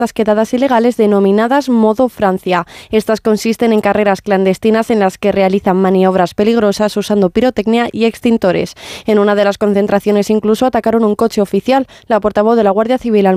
las quedadas ilegales denominadas Modo Francia. Estas consisten en carreras clandestinas en las que realizan maniobras peligrosas usando pirotecnia y extintores. En una de las concentraciones incluso atacaron un coche oficial. La portavoz de la Guardia Civil